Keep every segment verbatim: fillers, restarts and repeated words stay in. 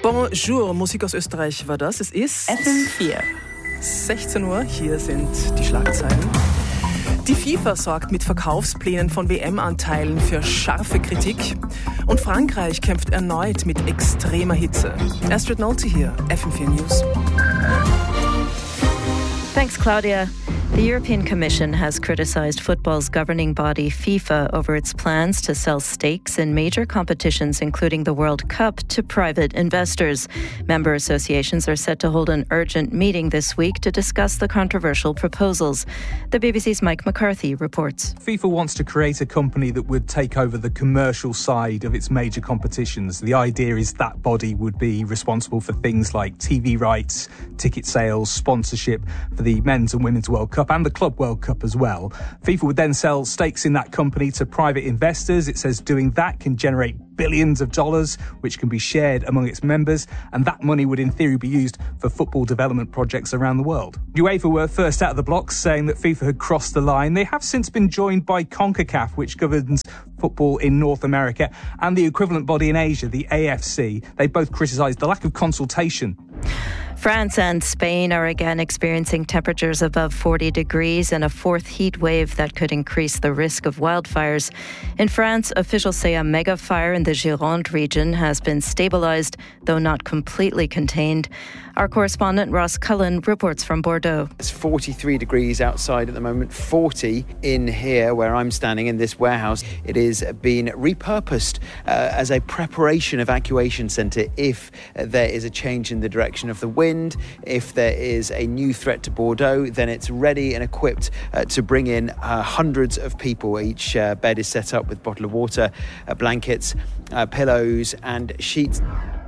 Bonjour, Musik aus Österreich war das. Es ist F M vier. sechzehn Uhr, hier sind die Schlagzeilen. Die FIFA sorgt mit Verkaufsplänen von W M-Anteilen für scharfe Kritik. Und Frankreich kämpft erneut mit extremer Hitze. Astrid Nolte hier, F M vier News. Thanks, Claudia. The European Commission has criticised football's governing body FIFA over its plans to sell stakes in major competitions, including the World Cup, to private investors. Member associations are set to hold an urgent meeting this week to discuss the controversial proposals. The B B C's Mike McCarthy reports. FIFA wants to create a company that would take over the commercial side of its major competitions. The idea is that body would be responsible for things like T V rights, ticket sales, sponsorship for the Men's and Women's World Cup and the Club World Cup as well. FIFA would then sell stakes in that company to private investors. It says doing that can generate billions of dollars, which can be shared among its members, and that money would in theory be used for football development projects around the world. UEFA were first out of the blocks, saying that FIFA had crossed the line. They have since been joined by CONCACAF, which governs football in North America, and the equivalent body in Asia, the A F C. They both criticised the lack of consultation. France and Spain are again experiencing temperatures above forty degrees and a fourth heat wave that could increase the risk of wildfires. In France, officials say a mega fire in the Gironde region has been stabilised, though not completely contained. Our correspondent Ross Cullen reports from Bordeaux. It's forty-three degrees outside at the moment, forty in here where I'm standing in this warehouse. It is being repurposed uh, as a preparation evacuation centre if uh, there is a change in the direction of the wind. If there is a new threat to Bordeaux, then it's ready and equipped uh, to bring in uh, hundreds of people. Each uh, bed is set up with a bottle of water, uh, blankets, uh, pillows and sheets.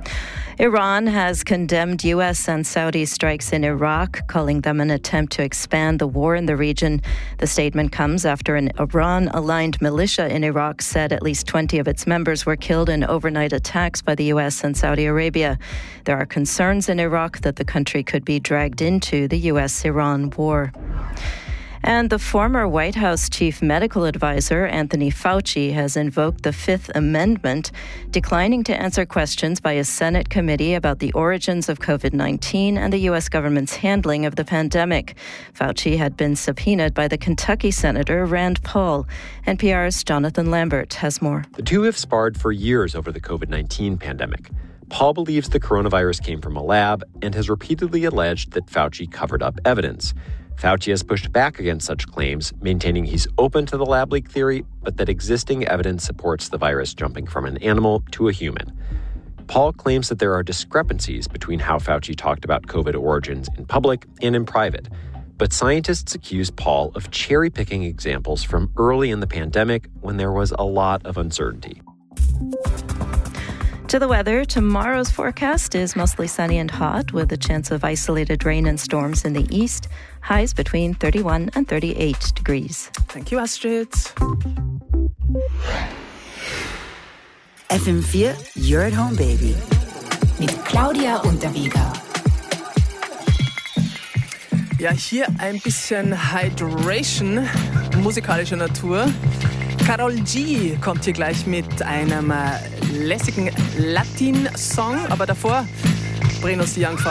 Iran has condemned U S and Saudi strikes in Iraq, calling them an attempt to expand the war in the region. The statement comes after an Iran-aligned militia in Iraq said at least twenty of its members were killed in overnight attacks by the U S and Saudi Arabia. There are concerns in Iraq that the country could be dragged into the U S-Iran war. And the former White House chief medical advisor, Anthony Fauci, has invoked the Fifth Amendment, declining to answer questions by a Senate committee about the origins of COVID nineteen and the U S government's handling of the pandemic. Fauci had been subpoenaed by the Kentucky Senator Rand Paul. N P R's Jonathan Lambert has more. The two have sparred for years over the COVID nineteen pandemic. Paul believes the coronavirus came from a lab and has repeatedly alleged that Fauci covered up evidence. Fauci has pushed back against such claims, maintaining he's open to the lab leak theory, but that existing evidence supports the virus jumping from an animal to a human. Paul claims that there are discrepancies between how Fauci talked about COVID origins in public and in private. But scientists accuse Paul of cherry-picking examples from early in the pandemic when there was a lot of uncertainty. To the weather, tomorrow's forecast is mostly sunny and hot with a chance of isolated rain and storms in the east. Highs between thirty-one and thirty-eight degrees. Thank you, Astrid. F M vier, You're at Home, Baby. Mit Claudia Unterweger. Ja, hier ein bisschen Hydration musikalischer Natur. Karol G kommt hier gleich mit einem lässigen Latin-Song, aber davor Brenos Young